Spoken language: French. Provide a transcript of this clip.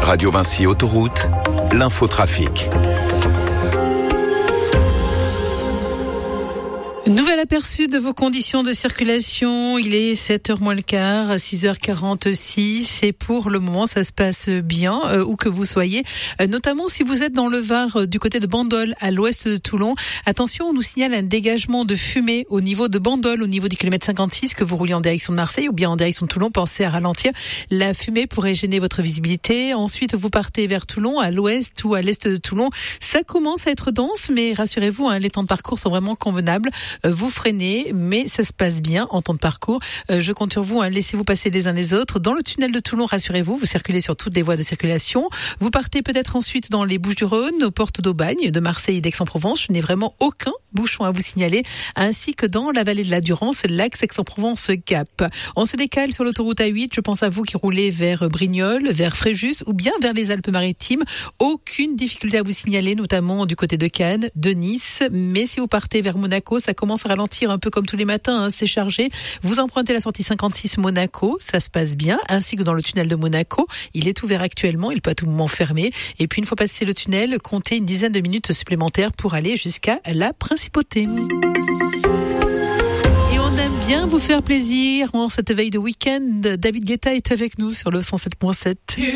Radio Vinci Autoroute, l'infotrafic. Nouvel aperçu de vos conditions de circulation. Il est 7h moins le quart, 6h46. Et pour le moment, ça se passe bien, où que vous soyez. Notamment si vous êtes dans le Var, du côté de Bandol, à l'ouest de Toulon. Attention, on nous signale un dégagement de fumée au niveau de Bandol, au niveau du kilomètre 56, que vous roulez en direction de Marseille ou bien en direction de Toulon. Pensez à ralentir. La fumée pourrait gêner votre visibilité. Ensuite, vous partez vers Toulon, à l'ouest ou à l'est de Toulon. Ça commence à être dense, mais rassurez-vous, les temps de parcours sont vraiment convenables. Vous freinez, mais ça se passe bien en temps de parcours. Je compte sur vous, laissez-vous passer les uns les autres. Dans le tunnel de Toulon, rassurez-vous, vous circulez sur toutes les voies de circulation. Vous partez peut-être ensuite dans les Bouches-du-Rhône, aux portes d'Aubagne, de Marseille et d'Aix-en-Provence. Je n'ai vraiment aucun bouchon à vous signaler, ainsi que dans la vallée de la Durance, l'axe Aix-en-Provence-Gap. On se décale sur l'autoroute A8. Je pense à vous qui roulez vers Brignoles, vers Fréjus ou bien vers les Alpes-Maritimes. Aucune difficulté à vous signaler, notamment du côté de Cannes, de Nice. Mais si vous partez vers Monaco, ça commence à ralentir un peu comme tous les matins, c'est chargé. Vous empruntez la sortie 56 Monaco, ça se passe bien, ainsi que dans le tunnel de Monaco. Il est ouvert actuellement, il peut à tout moment fermer. Et puis une fois passé le tunnel, comptez une dizaine de minutes supplémentaires pour aller jusqu'à la Principauté. Et on aime bien vous faire plaisir en cette veille de week-end. David Guetta est avec nous sur le 107.7.